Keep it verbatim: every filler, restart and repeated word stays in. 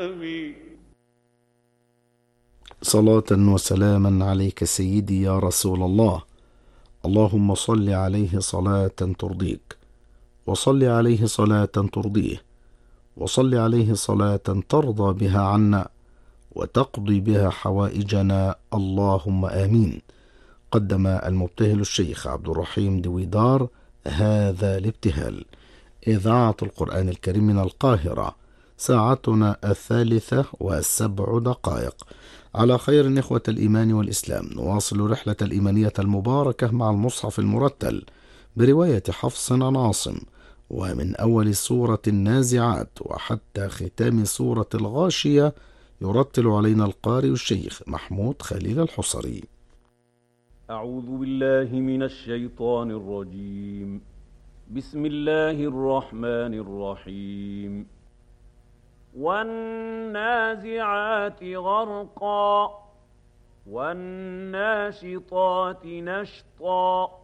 صلاة وسلاما عليك سيدي يا رسول الله. اللهم صل عليه صلاة ترضيك، وصل عليه صلاة ترضيه، وصل عليه صلاة ترضى بها عنا وتقضي بها حوائجنا، اللهم آمين. قدم المبتهل الشيخ عبد الرحيم دويدار هذا الابتهال. إذاعة القرآن الكريم من القاهرة، ساعتنا الثالثة والسبع دقائق. على خير إخوة الإيمان والإسلام، نواصل رحلة الإيمانية المباركة مع المصحف المرتل برواية حفص عاصم، ومن أول سورة النازعات وحتى ختام سورة الغاشية، يرتل علينا القارئ الشيخ محمود خليل الحصري. أعوذ بالله من الشيطان الرجيم. بسم الله الرحمن الرحيم. والنازعات غرقا والناشطات نشطا